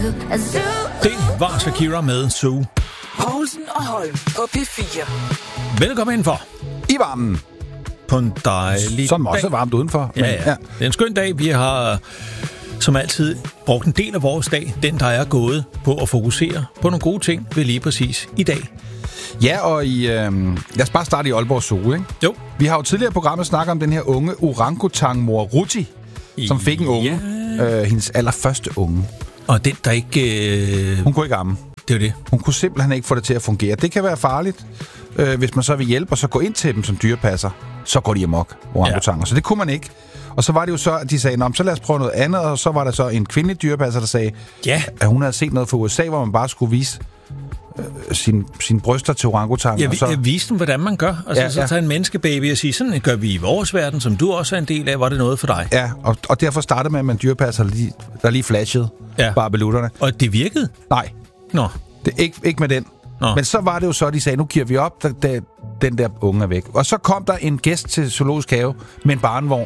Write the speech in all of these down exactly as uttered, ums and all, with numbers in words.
Det var Shakira med Zoo. Poulsen og Holm på P fire. Velkommen indenfor. I varmen. På en dejlig Som også dag. er varmt udenfor. Ja, ja. Det er en skøn dag. Vi har som altid brugt en del af vores dag, den der er gået, på at fokusere på nogle gode ting ved lige præcis i dag. Ja, og i, øh, lad os bare starte i Aalborg Zoo, ikke? Jo. Vi har jo tidligere i programmet snakket om den her unge orangutang-mor Ruti, som fik en unge. Ja. Øh, hendes allerførste unge. Og den, der ikke... Øh... Hun kunne ikke amme. Det er det. Hun kunne simpelthen ikke få det til at fungere. Det kan være farligt, øh, hvis man så vil hjælpe og så gå ind til dem som dyrepasser. Så går de amok, orangutanger. Ja. Så det kunne man ikke. Og så var det jo så, at de sagde, så lad os prøve noget andet. Og så var der så en kvindelig dyrepasser, der sagde, ja. at hun havde set noget fra U S A, hvor man bare skulle vise øh, sin, sin bryster til orangutanger. Jeg, så... jeg viste dem, hvordan man gør. Altså, ja, så ja. tager en menneskebaby og siger, sådan gør vi i vores verden, som du også er en del af. Var det noget for dig? Ja, og, og derfor startede med, at man dyrepasser, lige, der lige flashede ja. barbelutterne. Og det virkede? Nej. Nå. Det, ikke, ikke med den. Nå. Men så var det jo så, de sagde, nu giver vi op, da, da den der unge er væk. Og så kom der en gæst til Zoologisk Have med en barnevogn.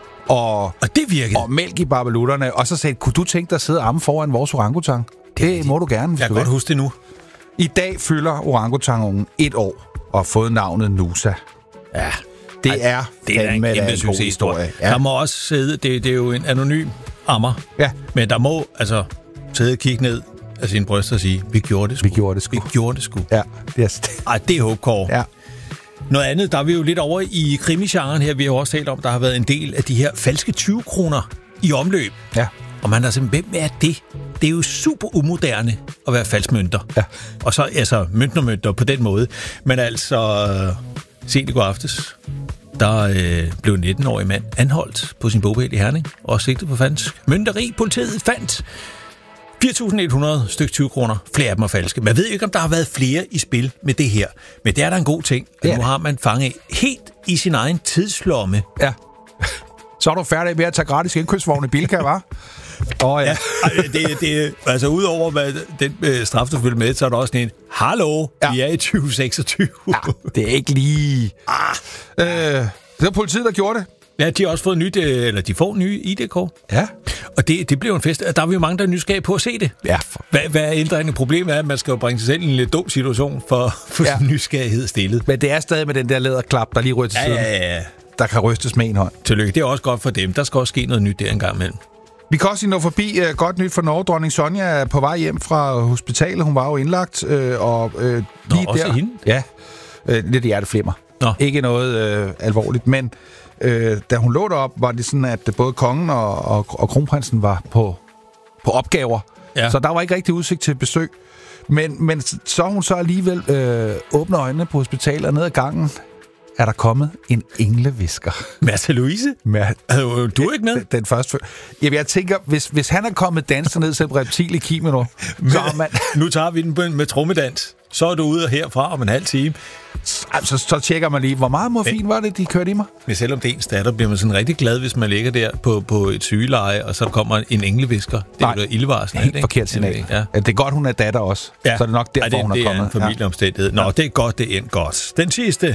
Og, og det virkede. Og mælk i barbelutterne. Og så sagde, kunne du tænke dig at sidde og amme foran vores orangutang? Det, det må du gerne. Jeg kan godt huske det nu. I dag fylder orangutangungen et år og har fået navnet Nusa. Ja. Det er, det er en kæmpe succeshistorie. Ja. Der må også sidde, det, det er jo en anonym ammer. Ja. Men der må altså sidde og kigge ned af sine bryster og sige, vi gjorde det sgu. Vi gjorde det sgu. Vi gjorde det sgu. Ja, det er Ej, det er hopekår. Ja. Noget andet, der er vi jo lidt over i krimigenren her. Vi har også talt om, der har været en del af de her falske tyve kroner i omløb. Ja. Og man er simpelthen, hvem er det? Det er jo super umoderne at være falskmønter. Ja. Og så, altså, møntnermønter på den måde. Men altså, sent i går aftes, der øh, blev en nitten-årig mand anholdt på sin bopæl i Herning og sigtet på falsk mønteri. Politiet fandt fire tusind et hundrede stykke tyve kroner. Flere af dem er falske. Man ved ikke, om der har været flere i spil med det her. Men det er da en god ting. Ja. Nu har man fanget helt i sin egen tidslomme. Ja. Så er du færdig med at tage gratis indkøbsvogn i Bilka, hva'? Oh, ja. ja det, det, altså udover hvad den øh, straf, der følger med, så er der også en, hallo, ja. Vi er i tyve seksogtyve. Ja, det er ikke lige... Ah. Øh, det er politiet, der gjorde det. Ja, de har også fået nyt, eller de får nye I D-kort. Ja. Og det, det bliver en fest. Der er vi jo mange, der er nysgerrige på at se det. Ja. Hvad, hvad er ændringen? Problemet er, at man skal jo bringe sig selv i en lidt dum situation for, for ja. sin nysgerrighed stillet. Men det er stadig med den der læderklap, der lige ryger til siden. Ja, ja, ja. Der kan rystes med en hånd. Tillykke. Det er også godt for dem. Der skal også ske noget nyt der engang imellem. Vi kan også nå forbi uh, godt nyt for Norge. Dronning Sonja er på vej hjem fra hospitalet. Hun var jo indlagt. Uh, og uh, lige Nå, også der, hende? Ja, uh, lidt hjerteflimmer. Nå. Ikke noget uh, alvorligt, men uh, da hun lå derop, var det sådan, at både kongen og, og, og kronprinsen var på, på opgaver. Ja. Så der var ikke rigtig udsigt til besøg. Men, men så hun så alligevel uh, åbner øjnene på hospitalet og ned ad gangen, er der kommet en englevisker. Märtha Louise? Mær- du er ikke med? Den, den første. Jamen, jeg tænker, hvis, hvis han er kommet danser ned til reptil i kimono, så er man... Nu tager vi den med trommedans. Så er du ude herfra om en halv time. Altså, så tjekker man lige, hvor meget morfin var det, de kørte i mig? Men selvom det er ens datter, bliver man sådan rigtig glad, hvis man ligger der på, på et sygeleje, og så kommer en englevisker. Det er jo ildevarsel. Helt forkert signal. Ja. Det er godt, hun er datter også. Ja. Så er det nok derfor, Ej, det, hun er det kommet. Det er en familieomstændighed. Nå, ja. Det er godt, det er endt godt. Den sidste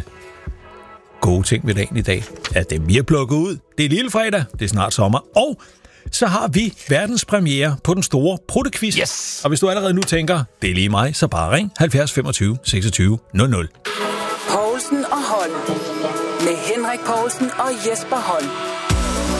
gode ting ved dagen i dag, at det vi har plukket ud. Det er lille fredag, det er snart sommer, og så har vi verdens premiere på den store Pruttequiz. Yes! Og hvis du allerede nu tænker, det er lige mig, så bare ring halvfjerds femogtyve seksogtyve nul nul. Poulsen og Holm. Med Henrik Poulsen og Jesper Holm.